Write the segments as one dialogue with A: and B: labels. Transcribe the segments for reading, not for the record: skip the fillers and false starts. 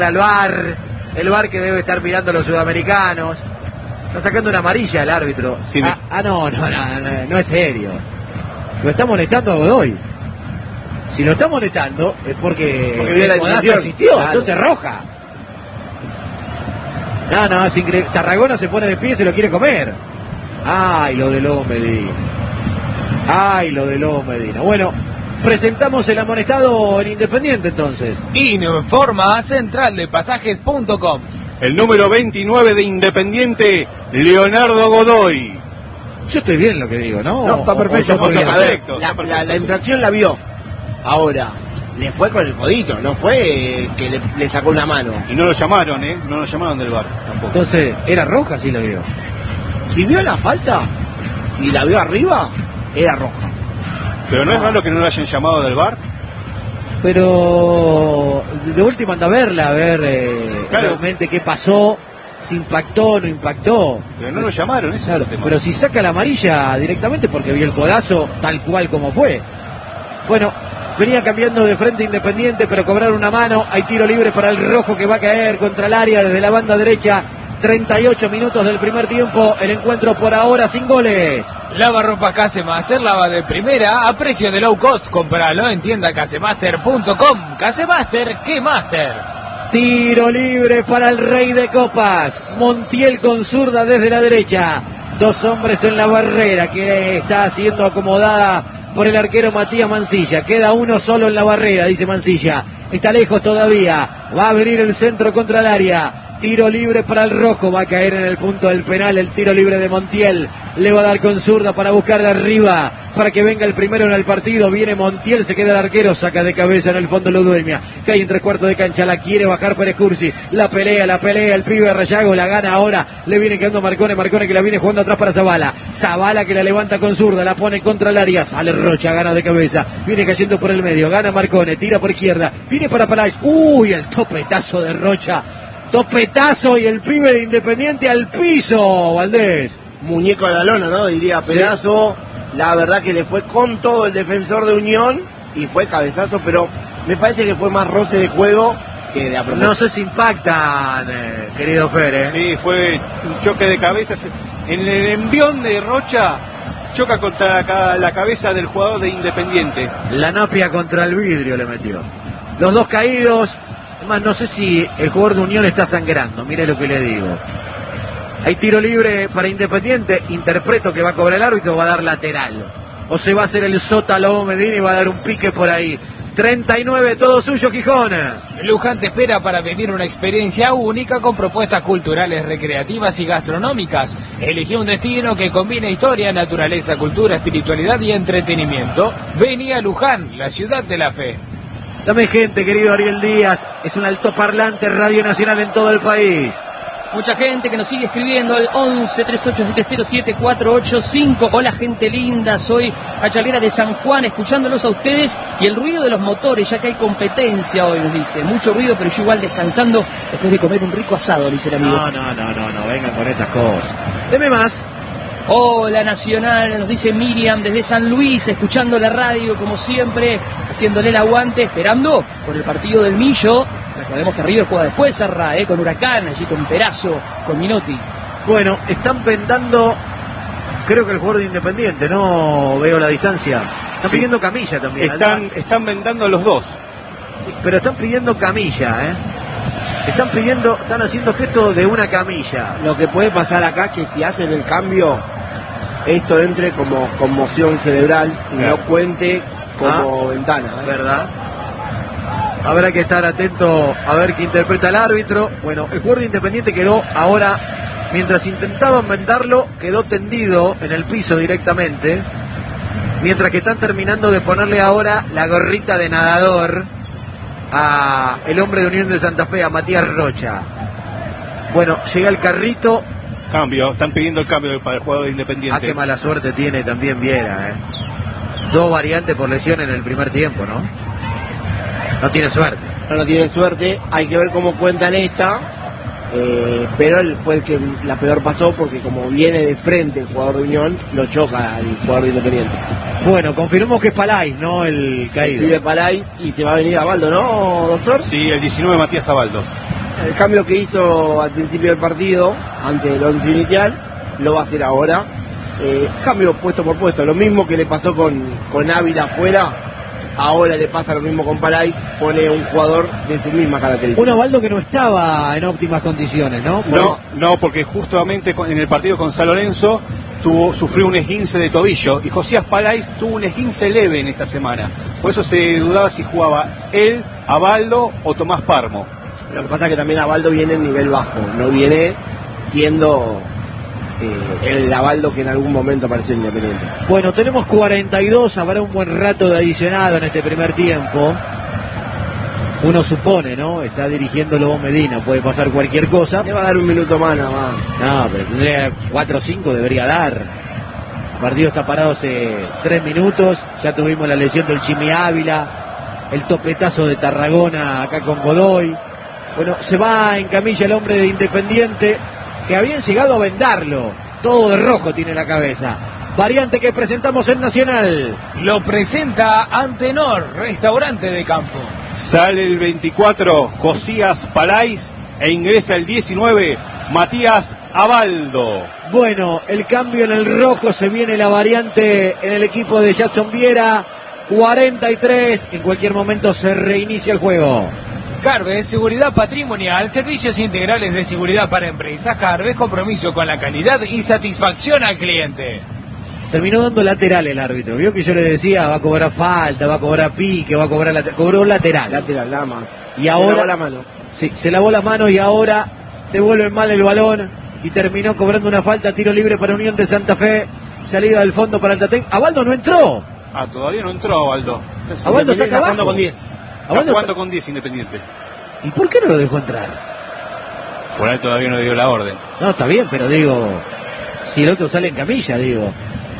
A: al VAR, el VAR que debe estar mirando a los sudamericanos. Está sacando una amarilla el árbitro.
B: Sí,
A: no es serio. Lo está molestando a Godoy. Si lo está molestando es porque
C: el codazo
A: existió,
C: claro.
A: Entonces roja. No, es increíble. Tarragona se pone de pie y se lo quiere comer. Ay, lo de Lobo Medina. Bueno, presentamos el amonestado en Independiente entonces.
D: Informa centraldepasajes.com.
B: El número 29 de Independiente, Leonardo Godoy.
A: Yo estoy bien lo que digo, ¿no?
C: No, está perfecto.
A: Porque,
C: A ver,
B: perfecto,
C: la infracción la vio. Ahora, le fue con el codito, no fue que le sacó una mano.
B: Y no lo llamaron, No lo llamaron del VAR tampoco.
A: entonces, ¿era roja? Sí, lo vio.
C: Si vio la falta y la vio arriba, era roja.
B: Pero no es raro que no lo hayan llamado del VAR.
A: Pero de última anda a verla, a ver
B: Claro.
A: realmente qué pasó, si impactó o no impactó.
B: Pero no lo llamaron, ese
A: Claro,
B: es el tema.
A: pero si saca la amarilla directamente porque vio el codazo tal cual como fue. Bueno, venía cambiando de frente Independiente, pero cobraron una mano. Hay tiro libre para el rojo que va a caer contra el área desde la banda derecha. 38 minutos del primer tiempo. El encuentro por ahora sin goles.
D: Lava ropa Casemaster, lava de primera a precio de low cost. Compralo en tienda casemaster.com. Casemaster, ¿qué master?
A: Tiro libre para el rey de copas. Montiel con zurda desde la derecha. Dos hombres en la barrera que está siendo acomodada por el arquero Matías Mancilla. Queda uno solo en la barrera, dice Mancilla. Está lejos todavía. Va a venir el centro contra el área. Tiro libre para el rojo. Va a caer en el punto del penal el tiro libre de Montiel. Le va a dar con zurda para buscar de arriba, para que venga el primero en el partido. Viene Montiel, se queda el arquero, saca de cabeza en el fondo Ludueña. Cae en 3/4 de cancha, la quiere bajar Pérez Cursi. La pelea, el pibe Rayago, la gana ahora. Le viene quedando Marcone que la viene jugando atrás para Zavala. Zavala que la levanta con zurda, la pone contra el área. Sale Rocha, gana de cabeza. Viene cayendo por el medio, gana Marcone, tira por izquierda. Viene para Palais. Uy, el topetazo de Rocha. Topetazo y el pibe de Independiente al piso, Valdés.
C: Muñeco de la lona, ¿no? Diría Pedazo. La verdad que le fue con todo el defensor de Unión y fue cabezazo, pero me parece que fue más roce de juego que de a propósito.
A: No sé si impactan, querido Fer,
B: Sí, fue un choque de cabezas. En el envión de Rocha choca contra la cabeza del jugador de Independiente.
A: La napia contra el vidrio le metió. Los dos caídos. Además, no sé si el jugador de Unión está sangrando. Mire lo que le digo. Hay tiro libre para Independiente. Interpreto que va a cobrar el árbitro, va a dar lateral. O se va a hacer el Sota Lobo Medina y va a dar un pique por ahí. 39, todo suyo, Gijón.
D: Luján te espera para vivir una experiencia única con propuestas culturales, recreativas y gastronómicas. Elegí un destino que combine historia, naturaleza, cultura, espiritualidad y entretenimiento. Vení a Luján, la ciudad de la fe.
A: Dame gente, querido Ariel Díaz. Es un altoparlante Radio Nacional en todo el país.
E: Mucha gente que nos sigue escribiendo al 11 3870 485. Hola gente linda, soy Chalera de San Juan, escuchándolos a ustedes y el ruido de los motores, ya que hay competencia hoy, nos dice. Mucho ruido, pero yo igual descansando después de comer un rico asado, dice el amigo.
A: No, vengan con esas cosas. Deme más.
E: Hola Nacional, nos dice Miriam desde San Luis, escuchando la radio como siempre, haciéndole el aguante, esperando por el partido del Millo. Recordemos que River juega después, Sarra, con Huracán, allí con Perazo, con Minotti.
A: Bueno, están vendando, creo que el jugador de Independiente, no veo la distancia. Están pidiendo camilla también.
B: Están vendando los dos.
A: Pero están pidiendo camilla, están haciendo gesto de una camilla.
C: Lo que puede pasar acá es que si hacen el cambio, esto entre como conmoción cerebral y
B: claro,
C: no cuente como ventana.
A: ¿Verdad? Habrá que estar atento a ver qué interpreta el árbitro. Bueno, el jugador de Independiente quedó ahora, mientras intentaban vendarlo, quedó tendido en el piso directamente. Mientras que están terminando de ponerle ahora la gorrita de nadador a el hombre de Unión de Santa Fe, a Matías Rocha. Bueno, llega el carrito.
B: Cambio, están pidiendo el cambio para el jugador de Independiente.
A: Qué mala suerte tiene también Viera, Dos variantes por lesión en el primer tiempo, ¿no? No tiene suerte.
C: No tiene suerte, hay que ver cómo cuentan esta. Pero él fue el que la peor pasó porque como viene de frente el jugador de Unión, lo choca al jugador de Independiente.
A: Bueno, confirmamos que es Palais, no el caído.
C: Vive Palais y se va a venir a Baldo, ¿no, doctor?
B: Sí, el 19 Matías Abaldo.
C: El cambio que hizo al principio del partido, antes del 11 inicial, lo va a hacer ahora. Cambio puesto por puesto, lo mismo que le pasó con Ávila afuera, ahora le pasa lo mismo con Palais, pone un jugador de su misma característica.
A: Un Osvaldo que no estaba en óptimas condiciones, ¿no?
B: No, porque justamente en el partido con San Lorenzo sufrió un esguince de tobillo y Josías Palais tuvo un esguince leve en esta semana. Por eso se dudaba si jugaba él, Abaldo o Tomás Parmo.
C: Lo que pasa es que también Abaldo viene en nivel bajo, no viene siendo el Abaldo que en algún momento apareció en Independiente.
A: Bueno, tenemos 42, habrá un buen rato de adicionado en este primer tiempo. Uno supone, ¿no? Está dirigiendo Lobo Medina, puede pasar cualquier cosa.
C: Le va a dar un minuto más nada más.
A: No, pero tendría 4 o 5 debería dar. El partido está parado hace 3 minutos, ya tuvimos la lesión del Chimi Ávila, el topetazo de Tarragona acá con Godoy. Bueno, se va en camilla el hombre de Independiente, que habían llegado a vendarlo. Todo de rojo tiene la cabeza. Variante que presentamos en Nacional.
D: Lo presenta Antenor, restaurante de campo.
B: Sale el 24, Josías Palais, e ingresa el 19, Matías Abaldo.
A: Bueno, el cambio en el rojo, se viene la variante en el equipo de Jackson Viera. 43, en cualquier momento se reinicia el juego.
D: Carves, seguridad patrimonial, servicios integrales de seguridad para empresas. Carves, compromiso con la calidad y satisfacción al cliente.
A: Terminó dando lateral el árbitro. Vio que yo le decía, va a cobrar falta, va a cobrar pique, va a cobrar cobró lateral.
C: Lateral, nada más.
A: Y ahora
C: se lavó la mano.
A: Sí, se lavó la mano y ahora devuelven mal el balón y terminó cobrando una falta, tiro libre para Unión de Santa Fe, salida del fondo para el Tatén. Abaldo no entró.
B: Todavía no entró Abaldo.
A: Abaldo está acá
C: jugando
A: abajo.
C: con 10.
B: Está jugando con 10 Independiente.
A: ¿Y por qué no lo dejó entrar?
B: Por ahí todavía no dio la orden.
A: No, está bien, pero digo, si el otro sale en camilla, digo.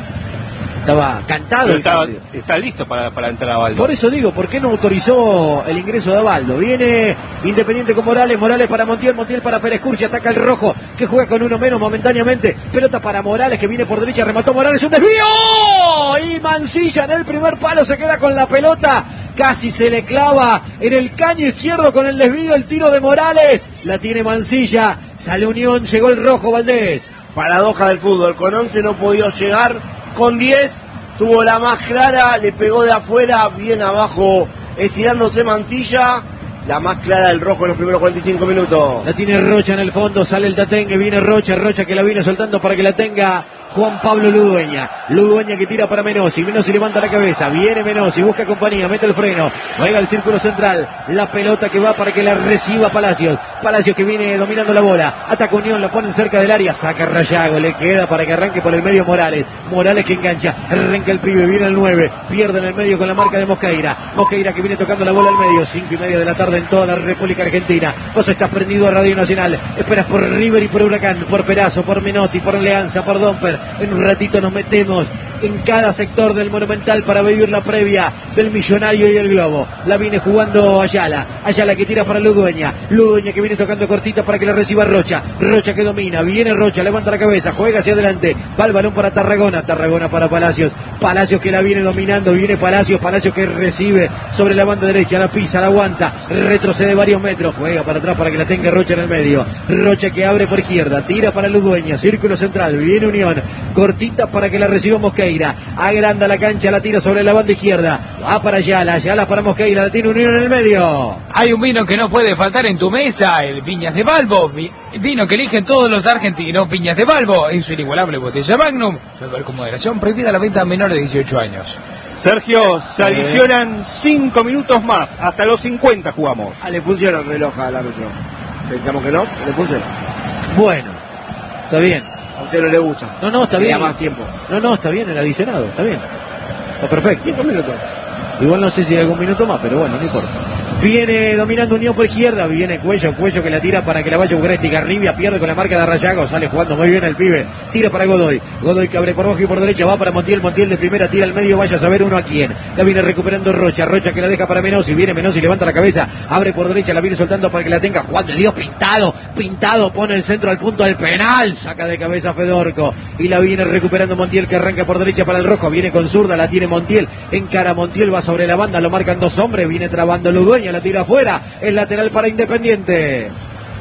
A: Estaba cantado.
B: Está listo para entrar Abaldo.
A: Por eso digo, ¿por qué no autorizó el ingreso de Abaldo? Viene Independiente con Morales, Morales para Montiel, Montiel para Pérez Cursi, ataca el rojo, que juega con uno menos momentáneamente, pelota para Morales, que viene por derecha, remató Morales, un desvío, y Mancilla en el primer palo se queda con la pelota, casi se le clava en el caño izquierdo con el desvío, el tiro de Morales, la tiene Mancilla, sale Unión, llegó el rojo Valdés.
C: Paradoja del fútbol, con 11 no pudo llegar, con 10 tuvo la más clara, le pegó de afuera, bien abajo, estirándose Mancilla, la más clara del rojo en los primeros 45 minutos.
A: La tiene Rocha en el fondo, sale el Tatengue, viene Rocha que la viene soltando para que la tenga Juan Pablo Ludueña que tira para Menossi levanta la cabeza, viene Menossi, busca compañía, mete el freno, juega el círculo central, la pelota que va para que la reciba Palacios que viene dominando la bola, ataca Unión, la ponen cerca del área, saca Rayago, le queda para que arranque por el medio Morales que engancha, arranca el pibe, viene el 9, pierde en el medio con la marca de Mosqueira que viene tocando la bola al medio, 5:30 de la tarde en toda la República Argentina. Vos estás prendido a Radio Nacional, esperas por River y por Huracán, por Perazo, por Menotti, por Leanza, por Domper. En un ratito nos metemos en cada sector del Monumental para vivir la previa del Millonario y el Globo. La viene jugando Ayala que tira para Ludueña que viene tocando cortita para que la reciba Rocha que domina, viene Rocha, levanta la cabeza, juega hacia adelante, va el balón para Tarragona para Palacios que la viene dominando, viene Palacios que recibe sobre la banda derecha, la pisa, la aguanta, retrocede varios metros, juega para atrás para que la tenga Rocha en el medio, Rocha que abre por izquierda, tira para Ludueña, círculo central, viene Unión, cortita para que la reciba Mosqueira, agranda la cancha, la tira sobre la banda izquierda, va para Ayala para Mosqueira, la tiene Unión en el medio.
D: Hay un vino que no puede faltar en tu mesa, el Viñas de Balbo, vino que eligen todos los argentinos. Viñas de Balbo, en su inigualable botella Magnum, beber con moderación, prohibida la venta a menores de 18 años.
B: Sergio, se adicionan 5 minutos más, hasta los 50 jugamos.
C: Le funciona el reloj al árbitro. Pensamos que no, le funciona.
A: Bueno, está bien.
C: A usted no le gusta.
A: No, está bien.
C: Más tiempo.
A: No, está bien el adicionado, está bien. Está perfecto.
C: 5 minutos.
A: Igual no sé si hay algún minuto más, pero bueno, no importa. Viene dominando Unión por izquierda, viene Cuello que la tira para que la vaya Ugresti, Garribia pierde con la marca de Rayago, sale jugando muy bien el pibe, tira para Godoy que abre por abajo y por derecha, va para Montiel de primera, tira al medio, vaya a saber uno a quién, la viene recuperando Rocha que la deja para Menossi, viene Menossi, levanta la cabeza, abre por derecha, la viene soltando para que la tenga Juan de Dios, pintado, pone el centro al punto del penal, saca de cabeza Fedorco, y la viene recuperando Montiel que arranca por derecha para el rojo, viene con zurda, la tiene Montiel, encara Montiel, va sobre la banda, lo marcan dos hombres, viene trabando Ludueña, la tira afuera, es lateral para Independiente.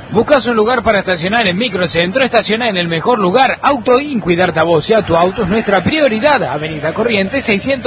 D: ¿Buscas un lugar para estacionar en Microcentro? Estaciona en el mejor lugar. Autoin, cuidar tu auto es nuestra prioridad. Avenida Corrientes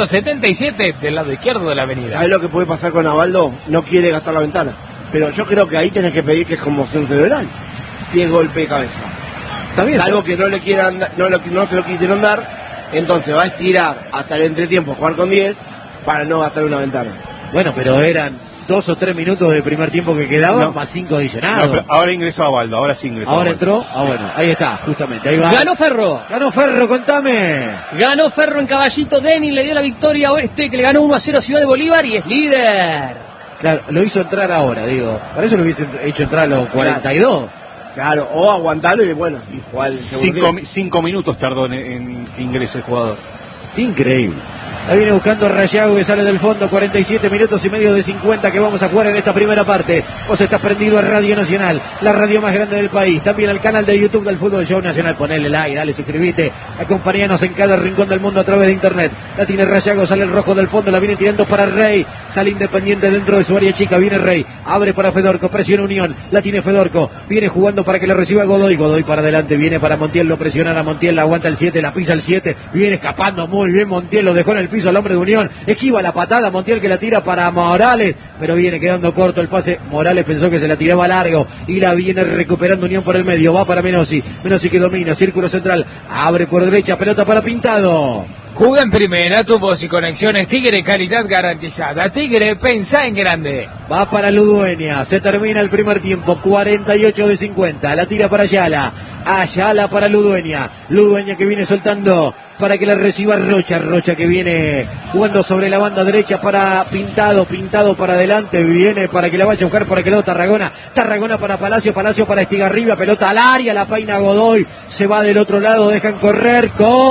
D: 677, del lado izquierdo de la avenida.
C: ¿Sabes lo que puede pasar con Avaldo? No quiere gastar la ventana. Pero yo creo que ahí tenés que pedir que es conmoción cerebral. Si es golpe de cabeza.
A: Está bien.
C: Algo que no le quieran, no se lo quisieron dar, entonces va a estirar hasta el entretiempo, jugar con 10, para no gastar una ventana.
A: Bueno, pero eran 2 o 3 minutos del primer tiempo que quedaban, más 5 adicionados.
B: No, pero ahora ingresó a Baldo, ahora sí ingresó.
A: Ahora entró, bueno, ahí está, justamente, ahí va.
E: Ganó Ferro.
A: Ganó Ferro, contame.
E: Ganó Ferro en Caballito. Denis le dio la victoria a Oeste, que le ganó 1-0 a Ciudad de Bolívar y es líder.
A: Claro, lo hizo entrar ahora, digo. Para eso lo hubiesen hecho entrar a los 42.
C: Claro, o aguantarlo y bueno, y jugar el segundo tiempo.
B: 5 minutos tardó en que ingrese el jugador.
A: Increíble. Ahí viene buscando Rayago, que sale del fondo. 47 minutos y medio de 50 que vamos a jugar en esta primera parte. Vos estás prendido a Radio Nacional, la radio más grande del país. También al canal de YouTube del Fútbol Show Nacional. Ponele like, dale, suscribite. Acompañanos en cada rincón del mundo a través de internet. La tiene Rayago, sale el rojo del fondo, la viene tirando para Rey. Sale Independiente dentro de su área chica. Viene Rey, abre para Fedorco, presiona Unión. La tiene Fedorco, viene jugando para que la reciba Godoy. Godoy para adelante, viene para Montiel, lo presiona a Montiel, la aguanta el 7, la pisa el 7. Viene escapando muy bien Montiel, lo dejó en el piso al hombre de Unión. Esquiva la patada Montiel, que la tira para Morales, pero viene quedando corto el pase. Morales pensó que se la tiraba largo y la viene recuperando Unión por el medio. Va para Menossi, Menossi que domina, círculo central, abre por derecha, pelota para Pintado.
D: Juega en primera, tubos y conexiones Tigre, calidad garantizada. Tigre, pensá en grande.
A: Va para Ludueña, se termina el primer tiempo, 48 de 50, la tira para Ayala, Ayala para Ludueña, Ludueña que viene soltando para que la reciba Rocha, Rocha que viene jugando sobre la banda derecha para Pintado, Pintado para adelante, viene para que la vaya a buscar por aquel lado Tarragona, Tarragona para Palacio, Palacio para Estigarribia, pelota al área, la peina Godoy, se va del otro lado, dejan correr,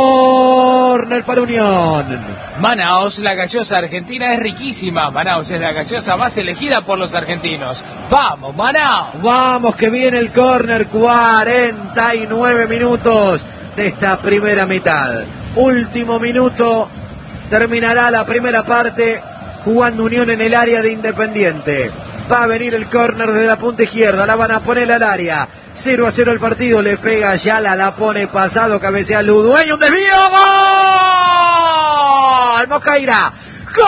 A: córner para Unión.
D: Manaos, la gaseosa argentina es riquísima. Manaos es la gaseosa más elegida por los argentinos. ¡Vamos, Manaos!
A: Vamos que viene el córner, 49 minutos de esta primera mitad. Último minuto, terminará la primera parte jugando Unión en el área de Independiente. Va a venir el córner desde la punta izquierda, la van a poner al área. 0-0 el partido, le pega Ayala, la pone pasado, cabecea Ludueña, un desvío, ¡gol! Mosqueira, ¡gol!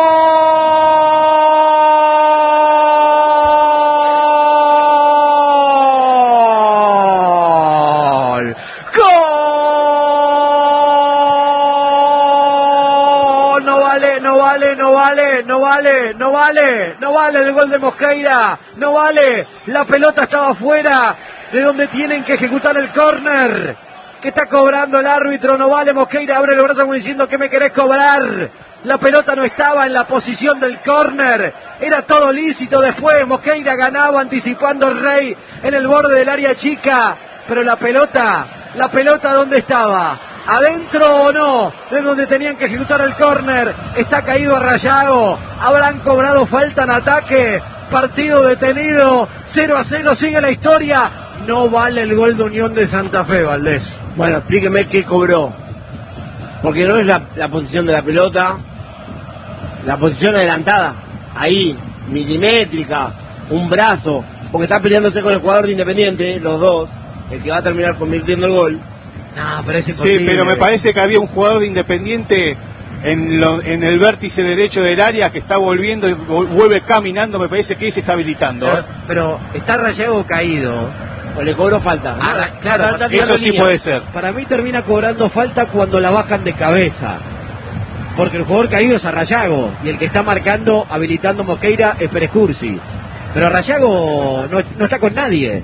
A: No vale el gol de Mosqueira, no vale, la pelota estaba fuera de donde tienen que ejecutar el córner, que está cobrando el árbitro, no vale. Mosqueira abre los brazos como diciendo que me querés cobrar, la pelota no estaba en la posición del córner, era todo lícito. Después Mosqueira ganaba anticipando el Rey en el borde del área chica, pero la pelota ¿dónde estaba? ¿Adentro o no? De donde tenían que ejecutar el córner. Está caído a Rayago. Habrán cobrado falta en ataque. Partido detenido. 0-0 sigue la historia. No vale el gol de Unión de Santa Fe, Valdés.
C: Bueno, explíqueme qué cobró. Porque no es la posición de la pelota. La posición adelantada. Ahí, milimétrica. Un brazo. Porque está peleándose con el jugador de Independiente, los dos. El que va a terminar convirtiendo el gol.
A: No, pero es imposible.
B: Sí, pero me parece que había un jugador de Independiente en el vértice derecho del área que está volviendo y vuelve caminando, me parece que se está habilitando.
A: Pero está Rayago caído.
C: O le cobró falta.
A: Claro,
B: eso sí puede ser.
A: Para mí termina cobrando falta cuando la bajan de cabeza. Porque el jugador caído es a Rayago y el que está marcando, habilitando Mosqueira es Pérez Cursi. Pero Rayago no está con nadie.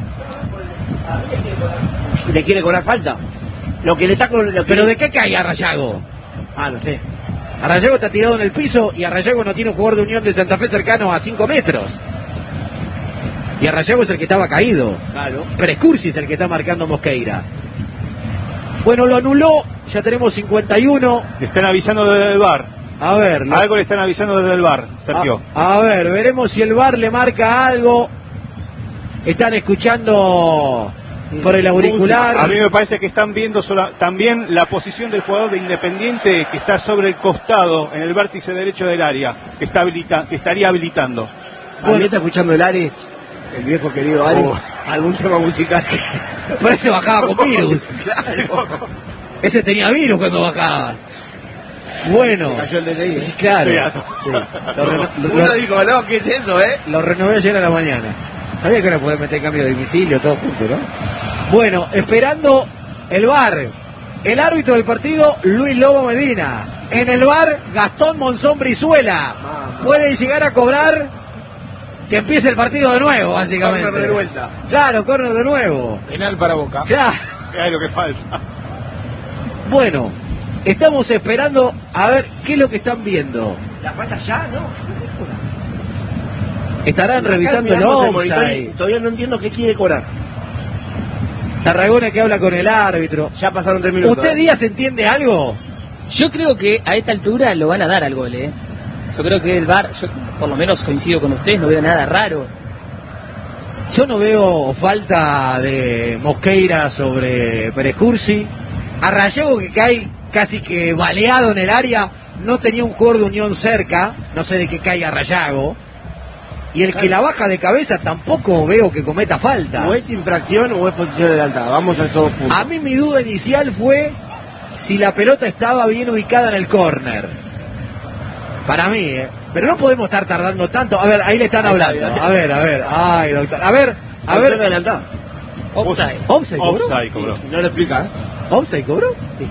C: ¿Le quiere cobrar falta? ¿Pero
A: de qué cae a Rayago?
C: No sé.
A: A Rayago está tirado en el piso y a Rayago no tiene un jugador de Unión de Santa Fe cercano a 5 metros. Y a Rayago es el que estaba caído.
C: Claro.
A: Pérez Cursi es el que está marcando Mosqueira. Bueno, lo anuló, ya tenemos 51.
B: Le están avisando desde el VAR.
A: A ver.
B: Algo le están avisando desde el VAR, Sergio.
A: A ver, veremos si el VAR le marca algo. Están escuchando por el auricular.
B: A mí me parece que están viendo también la posición del jugador de Independiente que está sobre el costado, en el vértice derecho del área, que estaría habilitando.
C: ¿A mí está escuchando el Ares? el viejo querido Ari, algún tema musical.
A: Pero ese bajaba con virus.
C: Claro.
A: Ese tenía virus cuando bajaba. Bueno.
C: Se cayó el DNI.
A: Claro.
C: Sí. Uno dijo, no, ¿qué es eso,
A: Lo renové ayer a la mañana. Sabía que no podés meter cambio de domicilio, todo junto, ¿no? Bueno, esperando el VAR. El árbitro del partido, Luis Lobo Medina. En el VAR, Gastón Monzón Brizuela. Puede llegar a cobrar que empiece el partido de nuevo, básicamente.
C: Córner de vuelta.
A: Claro, córner de nuevo.
D: Penal para Boca.
A: Claro.
B: Es lo que falta.
A: Bueno, estamos esperando a ver qué es lo que están viendo.
C: La falta ya, ¿no?
A: Estarán revisando el
C: Miramos el
A: offside.
C: monitor y todavía no entiendo qué quiere cobrar.
A: Tarragona que habla con el árbitro.
C: Ya pasaron 3 minutos.
A: ¿Usted, Díaz, entiende algo?
E: Yo creo que a esta altura lo van a dar al gol, ¿eh? Yo creo que el VAR, yo por lo menos coincido con ustedes, no veo nada raro.
A: Yo no veo falta de Mosqueira sobre Pérez Cursi. A Rayego, que cae casi que baleado en el área, no tenía un jugador de Unión cerca, no sé de qué caiga Rayago. Y el que la baja de cabeza tampoco veo que cometa falta.
C: O es infracción o es posición adelantada. Vamos a esos puntos.
A: A mí mi duda inicial fue si la pelota estaba bien ubicada en el córner. Para mí, Pero no podemos estar tardando tanto. A ver, ahí le están hablando. A ver. Ay, doctor. A ver.
C: Adelantada.
E: Offside.
A: ¿Offside cobró?
B: Offside cobró.
C: No lo explica,
A: ¿Offside cobró?
C: Sí.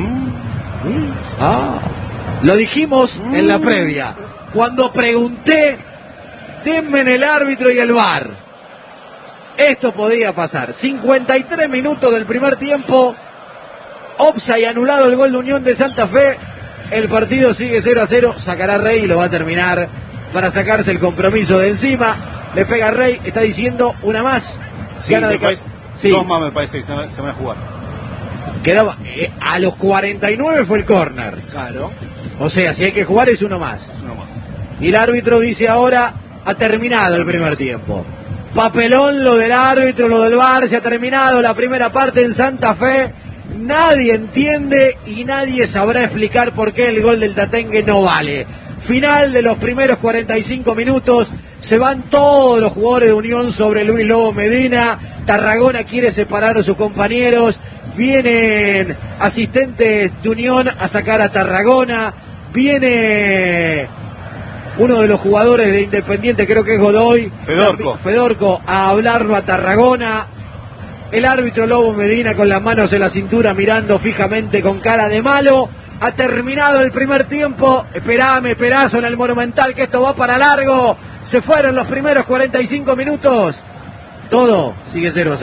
A: Lo dijimos en la previa. Cuando pregunté, denme en el árbitro y el VAR. Esto podía pasar. 53 minutos del primer tiempo. Offside, anulado el gol de Unión de Santa Fe. El partido sigue 0-0. Sacará Rey y lo va a terminar para sacarse el compromiso de encima. Le pega Rey, está diciendo una más.
B: Sí,
A: Gana de
B: sí. Dos más me parece que se van a jugar.
A: Quedaba, a los 49 fue el córner.
C: Claro.
A: O sea, si hay que jugar es uno más.
B: Uno más.
A: Y el árbitro dice ahora, ha terminado el primer tiempo. Papelón lo del árbitro, lo del VAR, se ha terminado la primera parte en Santa Fe. Nadie entiende y nadie sabrá explicar por qué el gol del Tatengue no vale. Final de los primeros 45 minutos. Se van todos los jugadores de Unión sobre Luis Lobo Medina. Tarragona quiere separar a sus compañeros. Vienen asistentes de Unión a sacar a Tarragona. Viene uno de los jugadores de Independiente, creo que es Godoy. Fedorco a hablarlo a Tarragona. El árbitro Lobo Medina con las manos en la cintura mirando fijamente con cara de malo. Ha terminado el primer tiempo. Esperazo en el Monumental que esto va para largo. Se fueron los primeros 45 minutos. Todo sigue 0-0.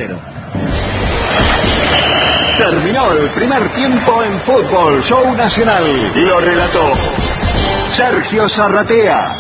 F: Terminó el primer tiempo en Fútbol Show Nacional. Lo relató Sergio Zarratea.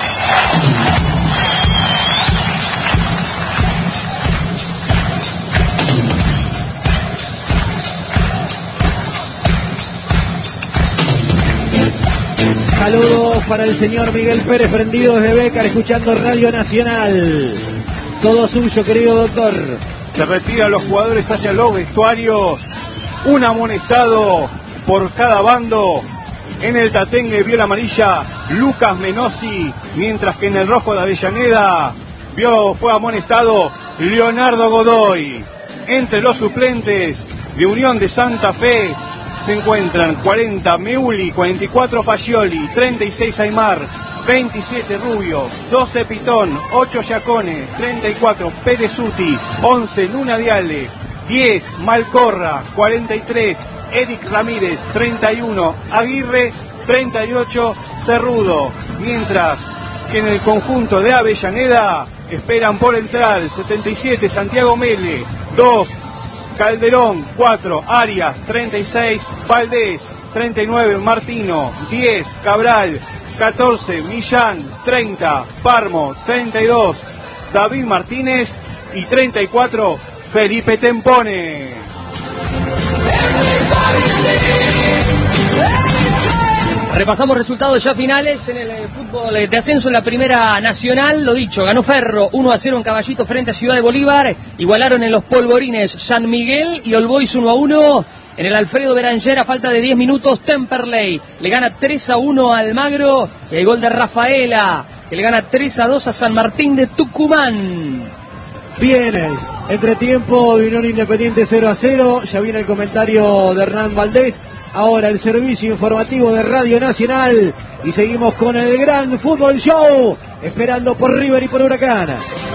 A: Saludos para el señor Miguel Pérez, prendido desde Bécar, escuchando Radio Nacional. Todo suyo, querido doctor.
B: Se retiran los jugadores hacia los vestuarios. Un amonestado por cada bando. En el Tatengue vio la amarilla Lucas Menossi, mientras que en el rojo de Avellaneda fue amonestado Leonardo Godoy. Entre los suplentes de Unión de Santa Fe se encuentran 40 Meuli, 44 Fagioli, 36 Aymar, 27 Rubio, 12 Pitón, 8 Giacone, 34 Perezuti, 11 Luna Viale, 10 Malcorra, 43 Eric Ramírez, 31 Aguirre, 38 Cerrudo. Mientras que en el conjunto de Avellaneda esperan por entrar 77 Santiago Mele, 2 Calderón, 4 Arias, 36 Valdés, 39 Martino, 10 Cabral, 14 Millán, 30 Parmo, 32 David Martínez y 34 Felipe Tempone.
E: Repasamos resultados ya finales en el fútbol de ascenso en la Primera Nacional. Lo dicho, ganó Ferro 1-0 en Caballito frente a Ciudad de Bolívar. Igualaron en los polvorines San Miguel y All Boys 1-1. En el Alfredo Beranger, a falta de 10 minutos, Temperley le gana 3-1 a Almagro. Y el gol de Rafaela, que le gana 3-2 a San Martín de Tucumán.
A: Viene entretiempo de Unión Independiente 0-0. Ya viene el comentario de Hernán Valdés. Ahora el servicio informativo de Radio Nacional. Y seguimos con el gran Fútbol Show. Esperando por River y por Huracán.